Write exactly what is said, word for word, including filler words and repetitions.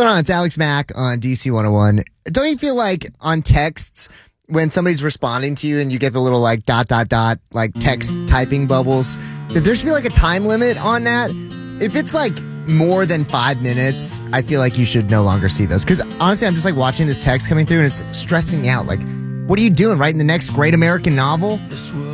going on? It's Alex Mack on D C one oh one. Don't you feel like on texts, when somebody's responding to you and you get the little like dot, dot, dot, like text typing bubbles, that there should be like a time limit on that? If it's like more than five minutes, I feel like you should no longer see those. Because honestly, I'm just like watching this text coming through and it's stressing me out. Like, what are you doing? Writing the next great American novel?